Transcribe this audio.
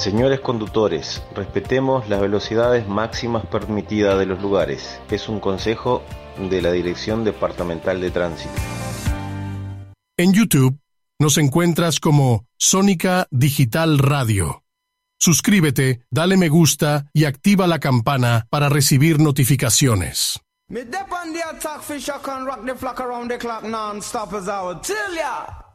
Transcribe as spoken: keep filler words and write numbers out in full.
Señores conductores, respetemos las velocidades máximas permitidas de los lugares. Es un consejo de la Dirección Departamental de Tránsito. En YouTube nos encuentras como Sónica Digital Radio. Suscríbete, dale me gusta y activa la campana para recibir notificaciones. Me dep on the attack fish, I can rock the flock around the clock non-stop as I would tell ya.